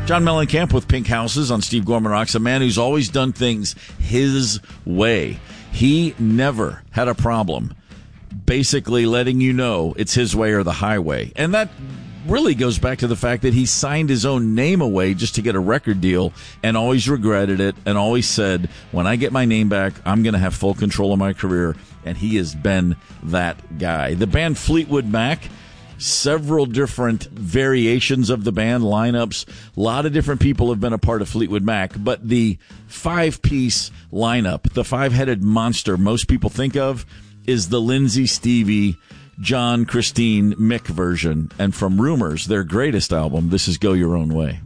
John Mellencamp with Pink Houses on Steve Gorman Rocks, a man who's always done things his way. He never had a problem basically letting you know it's his way or the highway. And that really goes back to the fact that he signed his own name away just to get a record deal and always regretted it and always said, when I get my name back, I'm going to have full control of my career. And he has been that guy. The band Fleetwood Mac, several different variations of the band, lineups. A lot of different people have been a part of Fleetwood Mac, but the 5-piece lineup, the 5-headed monster most people think of, is the Lindsay, Stevie, John, Christine, Mick version. And from Rumors, their greatest album, this is Go Your Own Way.